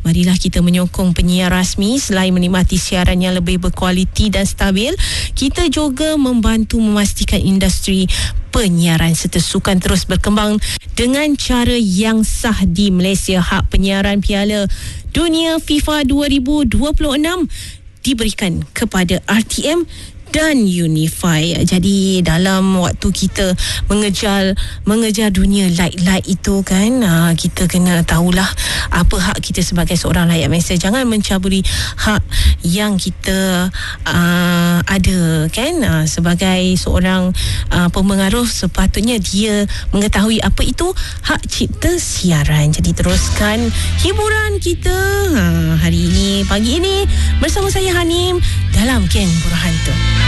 marilah kita menyokong penyiar rasmi. Selain menikmati siaran yang lebih berkualiti dan stabil, kita juga membantu memastikan industri penyiaran serta sukan terus berkembang dengan cara yang sah di Malaysia. Hak penyiaran Piala Dunia FIFA 2026 diberikan kepada RTM dan Unify. Jadi dalam waktu kita mengejar dunia like itu kan, kita kena tahulah apa hak kita sebagai seorang rakyat Malaysia. Jangan mencaburi hak yang kita ada kan. Sebagai seorang pemengaruh, sepatutnya dia mengetahui apa itu hak cipta siaran. Jadi teruskan hiburan kita hari ini, pagi ini bersama saya Hanim dalam Geng Purahan Tu.